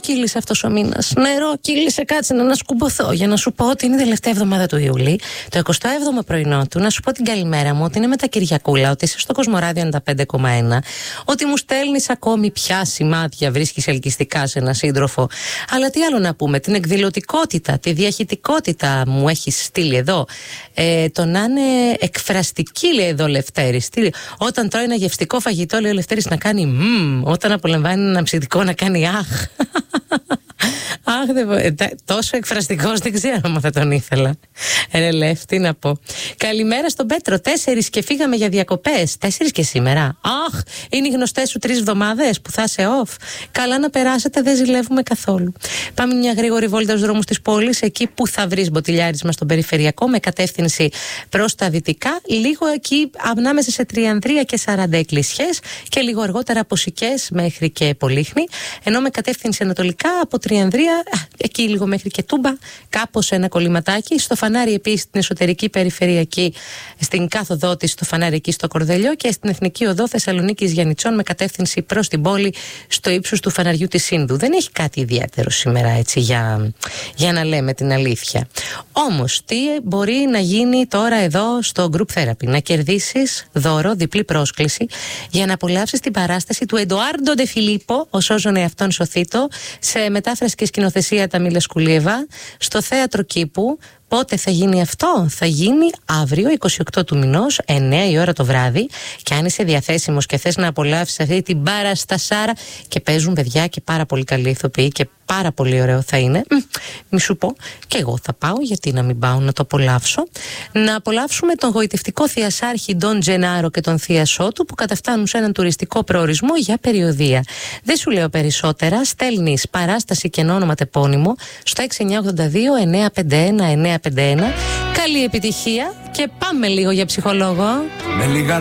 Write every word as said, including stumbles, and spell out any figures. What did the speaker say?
κύλησε αυτός ο μήνας. Νερό κύλησε, κάτσε να ανασκουμποθώ για να σου πω ότι είναι η τελευταία εβδομάδα του Ιούλη, το εικοστό έβδομο πρωινό του, να σου πω την καλημέρα μου, ότι είναι με τα Κυριακούλα, ότι είσαι στο Κοσμοράδιο ενενήντα πέντε κόμμα ένα, ότι μου στέλνεις ακόμη πια σημάδια, βρίσκεις ελκυστικά σε ένα σύντροφο. Αλλά τι άλλο να πούμε, την εκδηλωτικότητα, τη διαχυτικότητα μου έχεις στείλει εδώ. Ε, το να είναι εκφραστική, λέει εδώ ο Λευτέρης. Όταν τρώει ένα γευστικό φαγητό, λέει ο Λευτέρης, να κάνει μμμ. Όταν απολαμβάνει ένα ψητικό, να κάνει αχ. Αχ, δεν, τόσο εκφραστικός δεν ξέρω αν θα τον ήθελα. Ρε Λεφ, τι να πω. Καλημέρα στον Πέτρο. Τέσσερις και φύγαμε για διακοπές. Τέσσερις και σήμερα. Αχ, είναι οι γνωστές σου τρεις εβδομάδες που θα είσαι off. Καλά να περάσετε, δεν ζηλεύουμε καθόλου. Πάμε μια γρήγορη βόλτα στους δρόμους της πόλης, εκεί που θα βρεις μποτιλιάρισμα στον περιφερειακό με κατεύθυνση προς τα δυτικά. Λίγο εκεί ανάμεσα σε Τριανδρία και σαράντα εκκλησιές και λίγο αργότερα από Σικές μέχρι και Πολύχνη. Ενώ με κατεύθυνση ανατολικά από Τριανδρία, εκεί λίγο μέχρι και Τούμπα, κάπως ένα κολληματάκι. Στο φανάρι επίσης στην εσωτερική περιφερειακή, στην κάθοδό της, στο φανάρι εκεί στο Κορδελιό, και στην Εθνική Οδό Θεσσαλονίκης Γιαννιτσών με κατεύθυνση προς την πόλη, στο ύψος του φαναριού της Σύνδου. Δεν έχει κάτι ιδιαίτερο σήμερα, έτσι, για, για να λέμε την αλήθεια. Όμως, τι μπορεί να γίνει τώρα εδώ στο Group Therapy? Να κερδίσεις δώρο, διπλή πρόσκληση, για να απολαύσεις την παράσταση του Εντοάρντο Ντε Φιλίππο, ο Σώζον εαυτόν σωθήτο, σε μετάφραση και σκηνοθεσία Ταμίλα Σκουλίεβα, στο Θέατρο Κήπου. Πότε θα γίνει αυτό? Θα γίνει αύριο, εικοστή ογδόη του μηνός, εννιά η ώρα το βράδυ. Και αν είσαι διαθέσιμος και θες να απολαύσεις αυτή την παραστασάρα, και παίζουν παιδιά και πάρα πολύ καλοί ηθοποιοί και πάρα πολύ ωραίο θα είναι. Μη σου πω, και εγώ θα πάω, γιατί να μην πάω να το απολαύσω. Να απολαύσουμε τον γοητευτικό θειασάρχη Ντον Τζενάρο και τον θείασό του, που καταφτάνουν σε έναν τουριστικό προορισμό για περιοδεία. Δεν σου λέω περισσότερα. Στέλνεις παράσταση και ένα όνομα τεπώνυμο στο έξι εννιά ογδόντα δύο εννιά πέντε ένα εννιά πέντε ένα. Καλή επιτυχία και πάμε λίγο για ψυχολόγο. Με λίγα